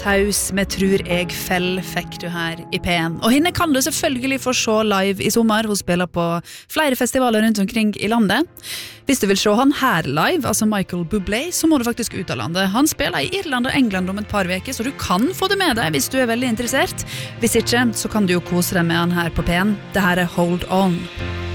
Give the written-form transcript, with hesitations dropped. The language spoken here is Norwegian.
Taus med Tror jeg fell fikk du her i P1. Og henne kan du selvfølgelig få se live i sommer. Hun spiller på flere festivaler rundt omkring i landet. Hvis du vil se han her live, altså Michael Bublé, så må du faktisk ut av landet. Han spiller i Irland og England om et par veker, så du kan få det med deg hvis du er veldig interessert. Hvis ikke, så kan du jo kose deg med han her på P1. Det her er Hold On.